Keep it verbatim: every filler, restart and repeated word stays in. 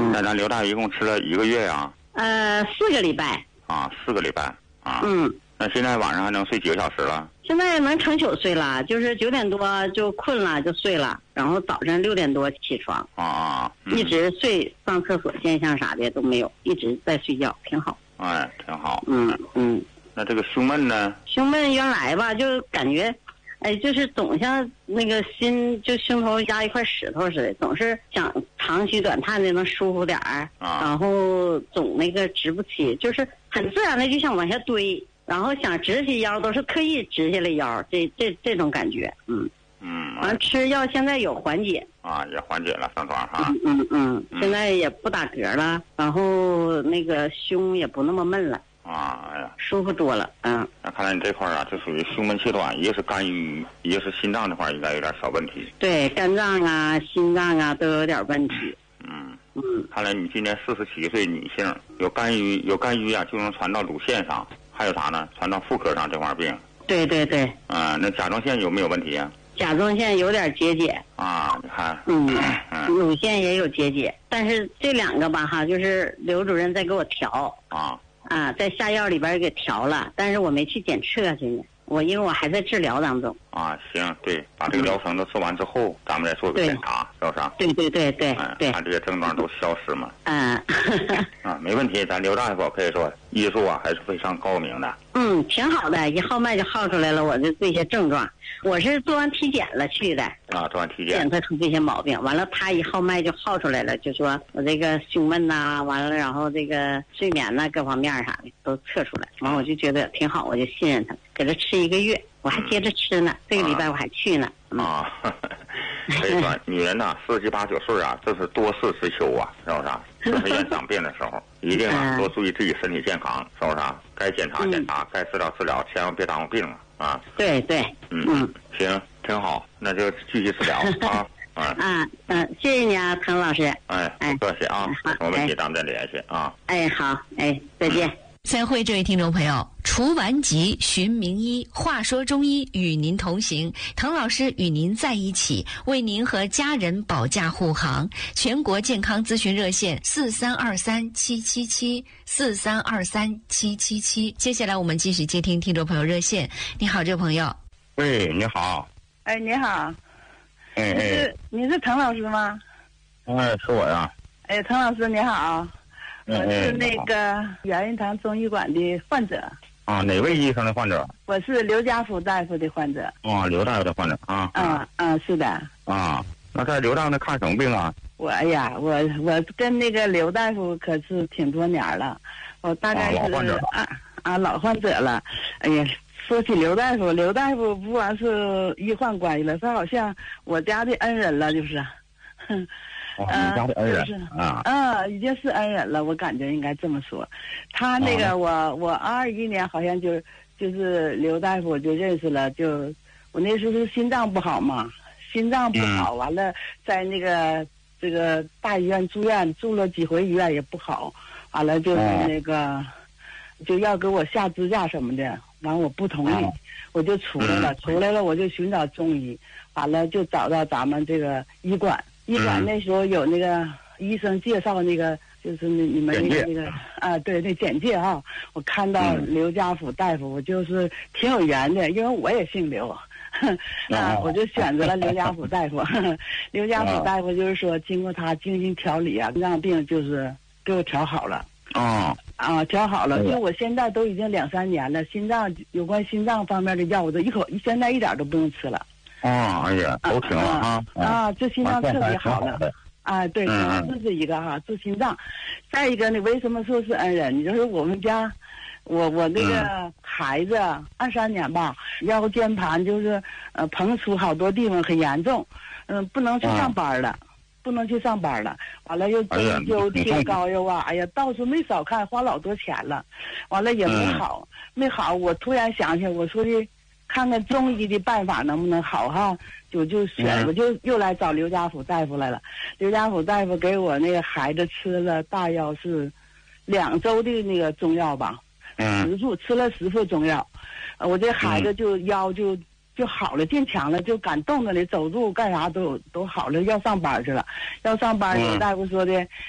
嗯。那咱刘大夫一共吃了一个月呀？ 呃，四个礼拜。 啊，四个礼拜啊。 嗯。 那现在晚上还能睡几个小时了？ 现在能成宿睡了，就是九点多就困了就睡了，然后早上六点多起床。 啊、 嗯、一直睡，上厕所现象啥的都没有，一直在睡觉，挺好。 哎，挺好。 嗯嗯。 那这个胸闷呢？ 胸闷原来吧，就感觉，哎，就是总像那个心就胸头压一块石头似的，总是想长吁短叹的能舒服点儿， 啊、 然后总那个直不起，就是很自然的就想往下堆。然后想直起腰，都是特意直下来腰，这这这种感觉，嗯嗯。 完吃药现在有缓解啊，也缓解了，上床哈。 嗯嗯嗯，现在也不打嗝了，然后那个胸也不那么闷了。 啊，哎呀， 舒服多了，嗯。 那看来你这块啊，就属于胸闷气短，一个是肝郁，一个是心脏这块应该有点小问题。 对，肝脏啊、心脏啊都有点问题。 嗯嗯。 看来你今年四十七岁，女性，有肝郁，有肝郁啊，就能传到乳腺上。还有啥呢？传到妇科上这块病。 对对对。 嗯，那甲状腺有没有问题啊？ 甲状腺有点结节。 啊，你看。 嗯。嗯乳腺也有结节，但是这两个吧哈，就是刘主任在给我调。 啊。 啊，在下药里边给调了，但是我没去检测去呢。我因为我还在治疗当中。 啊，行，对，把这个疗程都做完之后，咱们再做个检查，是不是？ 对对对对对。 看这些症状都消失嘛。 嗯。 啊，没问题，咱刘大夫可以说医术啊还是非常高明的。 嗯，挺好的，一号脉就号出来了，我的这些症状，我是做完体检了去的。 啊，做完体检。 检测出这些毛病，完了他一号脉就号出来了，就说我这个胸闷呐、啊，完了然后这个睡眠呐、啊、各方面啥的都测出来，完我就觉得挺好，我就信任他，给他吃一个月，我还接着吃呢，嗯、这个礼拜我还去呢。 嗯、啊，所以说女人呐，四十八九岁啊，这是多事之秋啊，是不是？这是院长病的时候，一定啊多注意自己身体健康，是不是？该检查检查，嗯、该治疗治疗，千万别耽误病了啊！ 对对， 嗯嗯，行，挺好，那就继续治疗啊。 啊嗯嗯，谢谢你啊，滕老师。 哎，不客气啊，有什么问题咱们再联系啊。 哎，好，哎，再见。嗯再会，这位听众朋友，除顽疾寻名医，话说中医与您同行，滕老师与您在一起，为您和家人保驾护航。全国健康咨询热线四三二三七七七四三二三七七七。接下来我们继续接听听众朋友热线。你好，这位朋友。 喂，你好。 哎，你好。 哎哎， 你是你是滕老师吗？ 哎，是我呀。 哎，滕老师你好。我是那个圆云堂中医馆的患者啊，哪位医生的患者？ 我是刘家福大夫的患者。 啊，刘大夫的患者啊。 嗯嗯，是的。 啊，那在刘大夫那看什么病啊？ 我哎呀，我我跟那个刘大夫可是挺多年了，我大概是啊老患者啊啊老患者了。哎呀，说起刘大夫，刘大夫不光是医患关系了，他好像我家的恩人了，就是。哼。 哦，你家的恩人、 嗯、 啊， 嗯，已经是恩人了，我感觉应该这么说。他那个我、哦、我二一年好像就就是刘大夫我就认识了，就我那时候是心脏不好嘛，心脏不好，嗯、完了在那个这个大医院住院，住了几回医院也不好，完了就是那个、哦、就要给我下支架什么的，完我不同意，哦、我就出来了，嗯、出来了我就寻找中医，完了就找到咱们这个医馆。医馆那时候有那个医生介绍那个，就是那你们那个那个啊，对，那简介啊，我看到刘家福大夫，我就是挺有缘的，因为我也姓刘，啊，我就选择了刘家福大夫。刘家福大夫就是说，经过他精心调理啊，心脏病就是给我调好了。 啊啊，调好了，因为我现在都已经两三年了，心脏有关心脏方面的药，我都一口现在一点都不用吃了。 啊，哎呀，都停了啊！ 啊，这心脏特别好了。啊，对，这是一个哈，治心脏。再一个呢，为什么说是恩人？你就是我们家，我我那个孩子二三年吧，腰间盘就是呃膨出好多地方很严重，嗯，不能去上班了，不能去上班了。完了又针灸贴膏药啊，哎呀，到处没少看，花老多钱了。完了也没好，没好。我突然想起，我说的。看看中医的办法能不能好哈，就就选我就又来找刘家福大夫来了。刘家福大夫给我那个孩子吃了大约是两周的那个中药吧，十副吃了十副中药，我这孩子就腰就就好了，变强了，就敢动了，走路干啥都都好了，要上班去了，要上班。刘大夫说的。